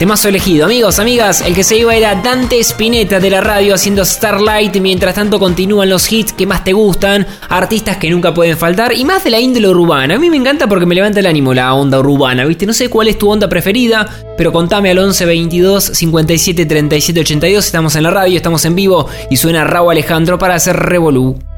Temazo elegido. Amigos, amigas, el que se iba era Dante Spinetta de la radio haciendo Starlight. Mientras tanto continúan los hits que más te gustan, artistas que nunca pueden faltar y más de la índole urbana. A mí me encanta porque me levanta el ánimo la onda urbana, ¿viste? No sé cuál es tu onda preferida, pero contame al 11 22 57 37 82. Estamos en la radio, estamos en vivo y suena Rauw Alejandro para hacer Revolú.